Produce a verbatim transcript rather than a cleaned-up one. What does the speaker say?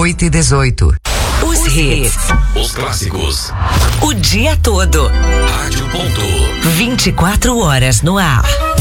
oito e dezoito. Os, Os hits. Os clássicos. O dia todo. Rádio Ponto. vinte e quatro horas no ar.